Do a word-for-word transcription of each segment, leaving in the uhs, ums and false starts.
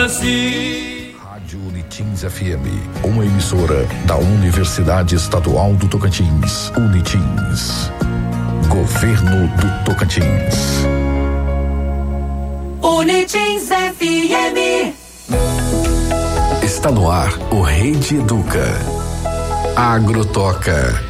nasci. Rádio Unitins F M, uma emissora da Universidade Estadual do Tocantins. Unitins. Governo do Tocantins. Unitins F M. Está no ar o Rede Educa. Agrotoca.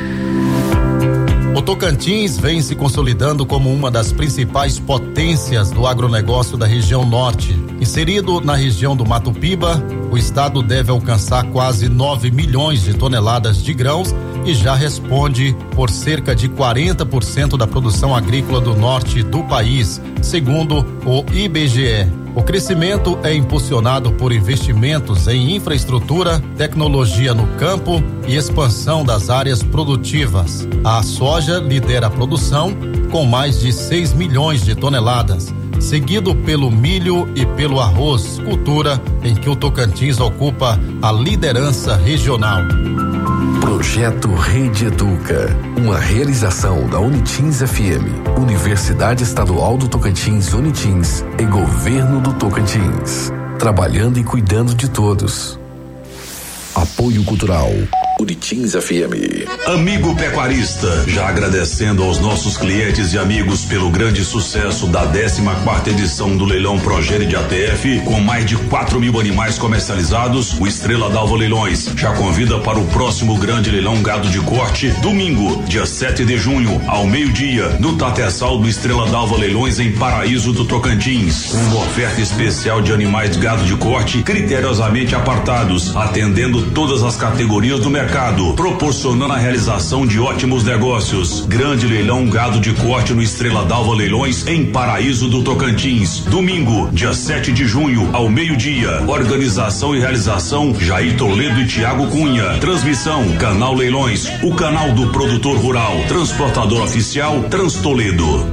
O Tocantins vem se consolidando como uma das principais potências do agronegócio da região norte. Inserido na região do Mato Piba, o estado deve alcançar quase nove milhões de toneladas de grãos e já responde por cerca de quarenta por cento da produção agrícola do norte do país, segundo o I B G E. O crescimento é impulsionado por investimentos em infraestrutura, tecnologia no campo e expansão das áreas produtivas. A soja lidera a produção com mais de seis milhões de toneladas, seguido pelo milho e pelo arroz, cultura em que o Tocantins ocupa a liderança regional. Projeto Rede Educa, uma realização da Unitins F M, Universidade Estadual do Tocantins, Unitins e Governo do Tocantins, trabalhando e cuidando de todos. Apoio Cultural Unitins F M. Amigo pecuarista, já agradecendo aos nossos clientes e amigos pelo grande sucesso da décima quarta edição do leilão Progênie de A T F, com mais de quatro mil animais comercializados, o Estrela d'Alva Leilões já convida para o próximo grande leilão gado de corte, domingo, dia sete de junho, ao meio-dia, no Tateçal do Estrela d'Alva Leilões em Paraíso do Tocantins, com uma oferta especial de animais de gado de corte criteriosamente apartados, atendendo todas as categorias do mercado. Mercado, proporcionando a realização de ótimos negócios. Grande leilão gado de corte no Estrela d'Alva Leilões em Paraíso do Tocantins. Domingo, dia sete de junho, ao meio-dia. Organização e realização Jair Toledo e Tiago Cunha. Transmissão Canal Leilões, o canal do produtor rural. Transportador oficial Transtoledo.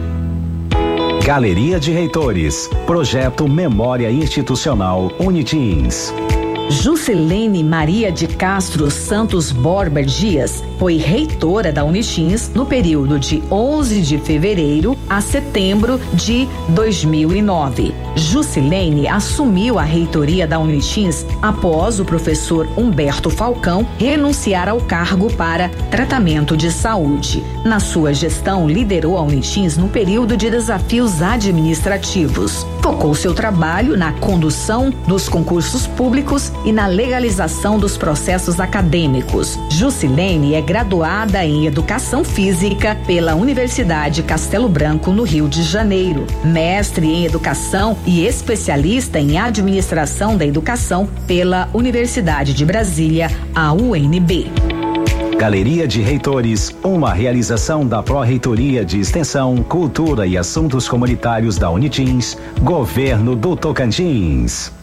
Galeria de Reitores. Projeto Memória Institucional Unitins. Juscelene Maria de Castro Santos Borba Dias foi reitora da Unitins no período de onze de fevereiro a setembro de dois mil e nove. Juscelene assumiu a reitoria da Unitins após o professor Humberto Falcão renunciar ao cargo para tratamento de saúde. Na sua gestão, liderou a Unitins no período de desafios administrativos. Focou seu trabalho na condução dos concursos públicos e na legalização dos processos acadêmicos. Juscelene é graduada em Educação Física pela Universidade Castelo Branco, no Rio de Janeiro, mestre em Educação e especialista em Administração da Educação pela Universidade de Brasília, a U N B. Galeria de Reitores, uma realização da Pró-Reitoria de Extensão, Cultura e Assuntos Comunitários da Unitins, Governo do Tocantins.